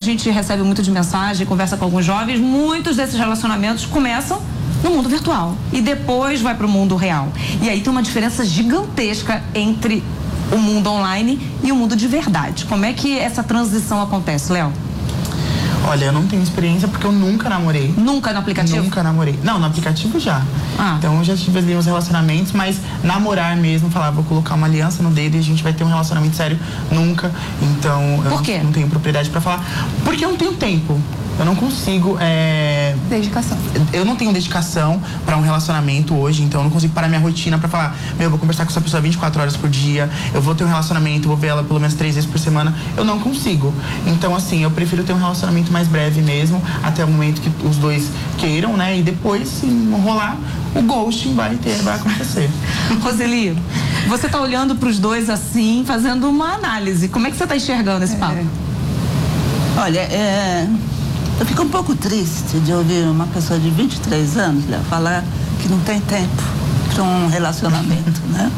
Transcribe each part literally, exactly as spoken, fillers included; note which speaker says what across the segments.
Speaker 1: gente recebe muito de mensagem, conversa com alguns jovens, muitos desses relacionamentos começam no mundo virtual e depois vai para o mundo real. E aí tem uma diferença gigantesca entre o mundo online e o mundo de verdade. Como é que essa transição acontece, Léo?
Speaker 2: Olha, eu não tenho experiência porque eu nunca namorei.
Speaker 1: Nunca no aplicativo?
Speaker 2: Nunca namorei. Não, no aplicativo já.
Speaker 1: Ah.
Speaker 2: Então eu já tive ali uns relacionamentos, mas namorar mesmo, falar, vou colocar uma aliança no dedo e a gente vai ter um relacionamento sério, nunca. Então eu
Speaker 1: Por quê?
Speaker 2: Não, não tenho propriedade pra falar. Porque eu não tenho tempo. Eu não consigo. É...
Speaker 3: Dedicação.
Speaker 2: Eu não tenho dedicação para um relacionamento hoje, então eu não consigo parar minha rotina para falar, meu, eu vou conversar com essa pessoa vinte e quatro horas por dia, eu vou ter um relacionamento, vou ver ela pelo menos três vezes por semana. Eu não consigo. Então, assim, eu prefiro ter um relacionamento mais breve mesmo, até o momento que os dois queiram, né? E depois, se não rolar, o ghosting vai ter, vai acontecer.
Speaker 1: Roseli, você tá olhando para os dois assim, fazendo uma análise. Como é que você tá enxergando esse papo?
Speaker 4: É. Olha, é... eu fico um pouco triste de ouvir uma pessoa de vinte e três anos, Léo, falar que não tem tempo para um relacionamento, né?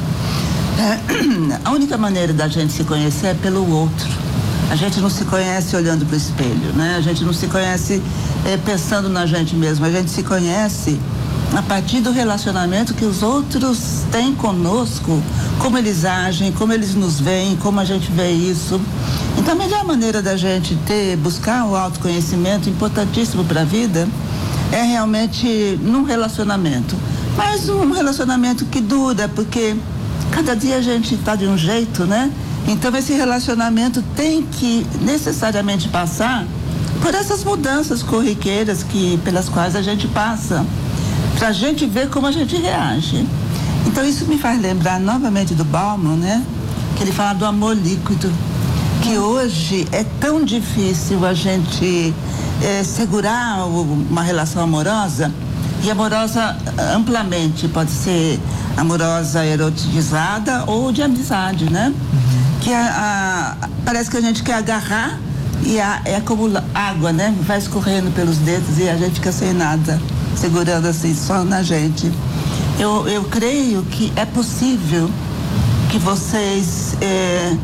Speaker 4: É, a única maneira da gente se conhecer é pelo outro. A gente não se conhece olhando para o espelho, né? A gente não se conhece é, pensando na gente mesmo. A gente se conhece a partir do relacionamento que os outros têm conosco, como eles agem, como eles nos veem, como a gente vê isso. Então, a melhor maneira da gente ter, buscar o autoconhecimento, importantíssimo para a vida, é realmente num relacionamento. Mas um relacionamento que dura, porque cada dia a gente está de um jeito, né? Então, esse relacionamento tem que necessariamente passar por essas mudanças corriqueiras que, pelas quais a gente passa, para a gente ver como a gente reage. Então, isso me faz lembrar novamente do Bauman, né? Que ele fala do amor líquido. Que hoje é tão difícil a gente é, segurar uma relação amorosa, e amorosa amplamente, pode ser amorosa erotizada ou de amizade, né? Uhum. Que a, a, parece que a gente quer agarrar e a, é como água, né? Vai escorrendo pelos dedos e a gente fica sem nada, segurando assim só na gente. Eu, eu creio que é possível que vocês... É,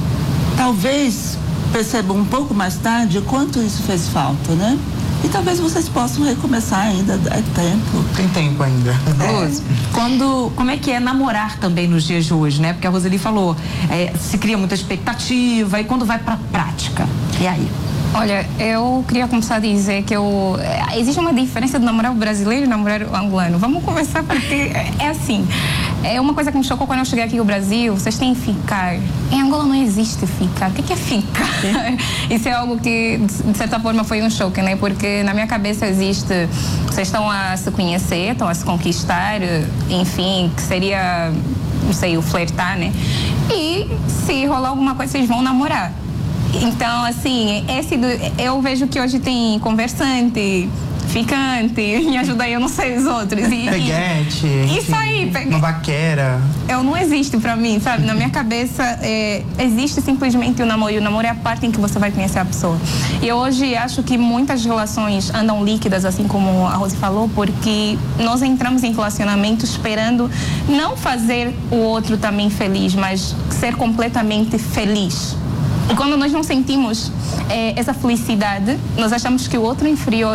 Speaker 4: talvez percebam um pouco mais tarde o quanto isso fez falta, né? E talvez vocês possam recomeçar ainda, é tempo.
Speaker 2: Tem tempo ainda.
Speaker 1: Rose, quando, como é que é namorar também nos dias de hoje, né? Porque a Roseli falou, é, se cria muita expectativa e quando vai pra prática, e aí?
Speaker 3: Olha, eu queria começar a dizer que eu, existe uma diferença de namorar o brasileiro e namorar o angolano. Vamos conversar porque é assim, é uma coisa que me chocou quando eu cheguei aqui no Brasil, vocês têm que ficar. Em Angola não existe ficar. O que é ficar? É. Isso é algo que, de certa forma, foi um choque, né? Porque na minha cabeça existe, vocês estão a se conhecer, estão a se conquistar, enfim, que seria, não sei, o flertar, né? E se rolar alguma coisa, vocês vão namorar. Então, assim, esse do, eu vejo que hoje tem conversante, ficante, me ajuda aí, eu não sei os outros. E,
Speaker 2: peguete.
Speaker 3: E, isso aí.
Speaker 2: Peguete. Uma vaquera.
Speaker 3: Eu não existe pra mim, sabe? Na minha cabeça, é, existe simplesmente o namoro. E o namoro é a parte em que você vai conhecer a pessoa. E eu hoje acho que muitas relações andam líquidas, assim como a Rose falou, porque nós entramos em relacionamento esperando não fazer o outro também feliz, mas ser completamente feliz. E quando nós não sentimos é, essa felicidade, nós achamos que o outro é inferior.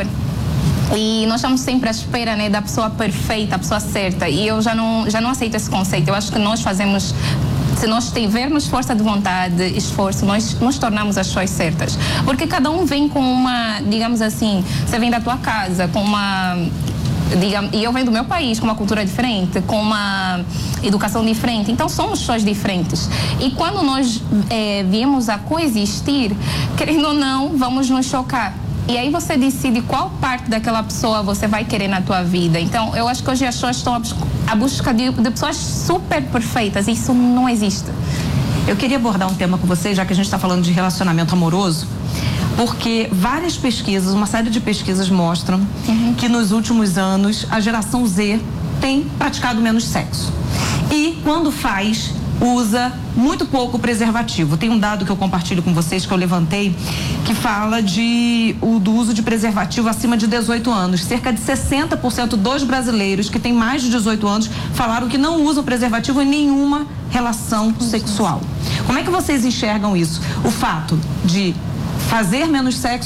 Speaker 3: E nós estamos sempre à espera, né, da pessoa perfeita, a pessoa certa. E eu já não, já não aceito esse conceito. Eu acho que nós fazemos... Se nós tivermos força de vontade, esforço, nós nos tornamos as pessoas certas. Porque cada um vem com uma, digamos assim, você vem da tua casa com uma... Digamos, e eu venho do meu país com uma cultura diferente, com uma educação diferente, então somos pessoas diferentes. E quando nós é, viemos a coexistir, querendo ou não, vamos nos chocar. E aí você decide qual parte daquela pessoa você vai querer na tua vida. Então, eu acho que hoje as pessoas estão à busca de, de pessoas super perfeitas, e isso não existe.
Speaker 1: Eu queria abordar um tema com vocês, já que a gente está falando de relacionamento amoroso, porque várias pesquisas, uma série de pesquisas mostram uhum. que nos últimos anos a geração Z tem praticado menos sexo. E quando faz, usa muito pouco preservativo. Tem um dado que eu compartilho com vocês, que eu levantei, que fala de, o, do uso de preservativo acima de dezoito anos. Cerca de sessenta por cento dos brasileiros que têm mais de dezoito anos falaram que não usam preservativo em nenhuma relação sexual. Como é que vocês enxergam isso? O fato de fazer menos sexo